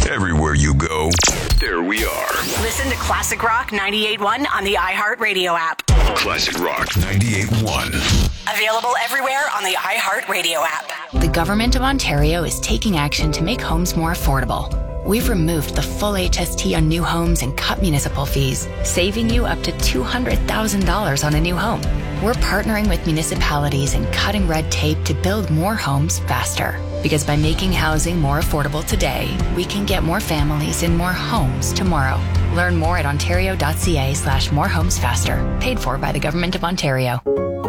Everywhere you go, there we are. Listen to Classic Rock 98.1 on the iHeartRadio app. Classic Rock 98.1. Available everywhere on the iHeartRadio app. The Government of Ontario is taking action to make homes more affordable. We've removed the full HST on new homes and cut municipal fees, saving you up to $200,000 on a new home. We're partnering with municipalities and cutting red tape to build more homes faster. Because by making housing more affordable today, we can get more families in more homes tomorrow. Learn more at ontario.ca/morehomesfaster. Paid for by the Government of Ontario.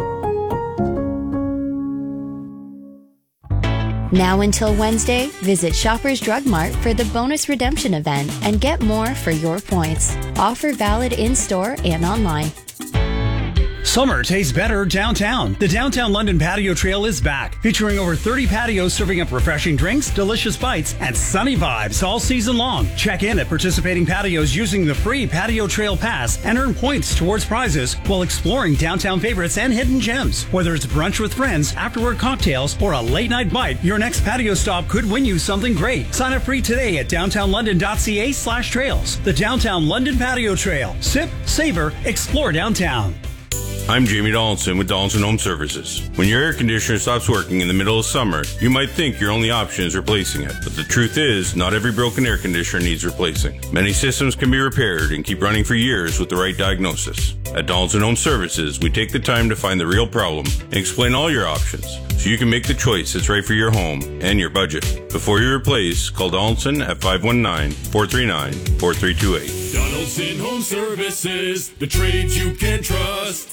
Now until Wednesday, visit Shoppers Drug Mart for the bonus redemption event and get more for your points. Offer valid in-store and online. Summer tastes better downtown. The Downtown London Patio Trail is back, featuring over 30 patios serving up refreshing drinks, delicious bites, and sunny vibes all season long. Check in at participating patios using the free Patio Trail Pass and earn points towards prizes while exploring downtown favorites and hidden gems. Whether it's brunch with friends, afterwork cocktails, or a late-night bite, your next patio stop could win you something great. Sign up free today at downtownlondon.ca/trails. The Downtown London Patio Trail. Sip, savor, explore downtown. I'm Jamie Donaldson with Donaldson Home Services. When your air conditioner stops working in the middle of summer, you might think your only option is replacing it. But the truth is, not every broken air conditioner needs replacing. Many systems can be repaired and keep running for years with the right diagnosis. At Donaldson Home Services, we take the time to find the real problem and explain all your options so you can make the choice that's right for your home and your budget. Before you replace, call Donaldson at 519-439-4328. Donaldson Home Services, the trades you can trust.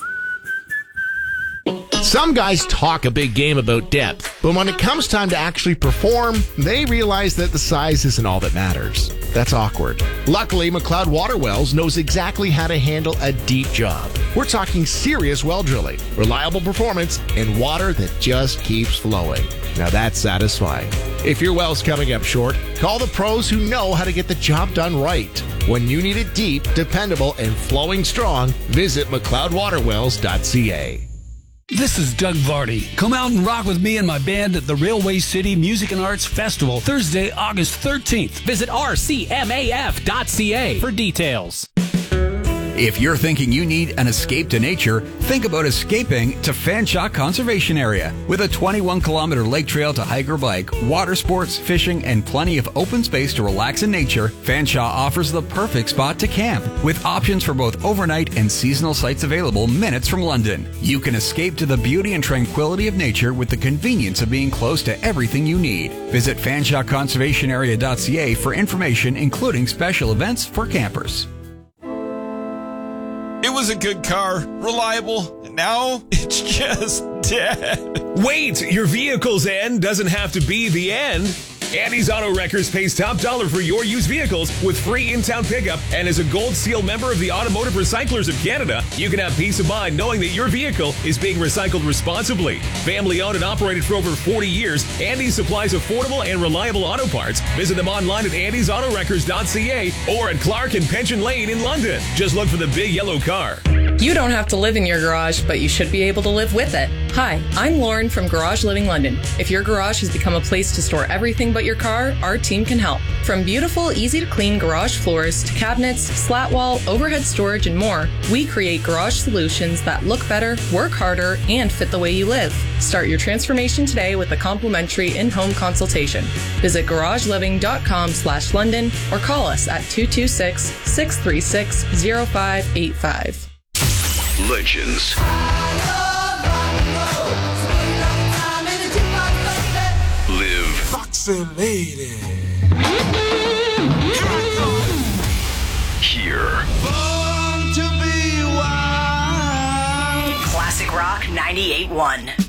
Some guys talk a big game about depth, but when it comes time to actually perform, they realize that the size isn't all that matters. That's awkward. Luckily, McLeod Water Wells knows exactly how to handle a deep job. We're talking serious well drilling, reliable performance, and water that just keeps flowing. Now that's satisfying. If your well's coming up short, call the pros who know how to get the job done right. When you need it deep, dependable, and flowing strong, visit McLeodWaterWells.ca. This is Doug Vardy. Come out and rock with me and my band at the Railway City Music and Arts Festival, Thursday, August 13th. Visit rcmaf.ca for details. If you're thinking you need an escape to nature, think about escaping to Fanshawe Conservation Area. With a 21-kilometer lake trail to hike or bike, water sports, fishing, and plenty of open space to relax in nature, Fanshawe offers the perfect spot to camp, with options for both overnight and seasonal sites available minutes from London. You can escape to the beauty and tranquility of nature with the convenience of being close to everything you need. Visit FanshaweConservationArea.ca for information, including special events for campers. It was a good car, reliable, and now it's just dead. Wait, your vehicle's end doesn't have to be the end. Andy's Auto Wreckers pays top dollar for your used vehicles with free in-town pickup, and as a Gold Seal member of the Automotive Recyclers of Canada, you can have peace of mind knowing that your vehicle is being recycled responsibly. Family owned and operated for over 40 years, Andy's supplies affordable and reliable auto parts. Visit them online at andysautorecords.ca or at Clark and Pension Lane in London. Just look for the big yellow car. You don't have to live in your garage, but you should be able to live with it. Hi, I'm Lauren from Garage Living London. If your garage has become a place to store everything but your car, our team can help. From beautiful, easy-to-clean garage floors to cabinets, slat wall, overhead storage, and more, we create garage solutions that look better, work harder, and fit the way you live. Start your transformation today with a complimentary in-home consultation. Visit garageliving.com/London or call us at 226-636-0585. Legends. Live. Foxy lady. Here. Classic Rock 98.1.